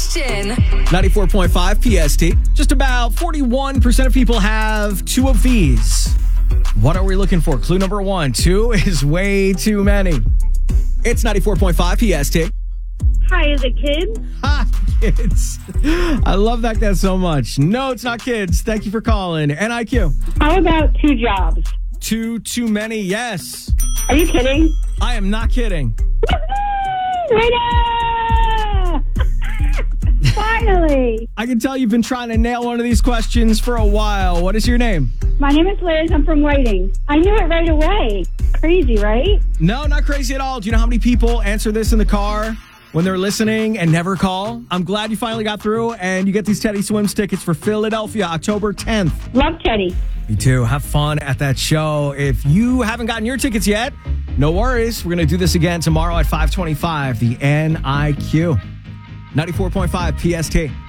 question. 94.5 PST. Just about 41% of people have two of these. What are we looking for? Clue number one. Two is way too many. It's 94.5 PST. Hi, is it kids? Ha, kids. I love that guy so much. No, it's not kids. Thank you for calling. NIQ. How about two jobs? Two too many, yes. Are you kidding? I am not kidding. Winner! Finally! I can tell you've been trying to nail one of these questions for a while. What is your name? My name is Liz. I'm from Whiting. I knew it right away. Crazy, right? No, not crazy at all. Do you know how many people answer this in the car when they're listening and never call? I'm glad you finally got through, and you get these Teddy Swims tickets for Philadelphia, October 10th. Love Teddy. Me too. Have fun at that show. If you haven't gotten your tickets yet, no worries. We're going to do this again tomorrow at 5:25, the NIQ. 94.5 PST.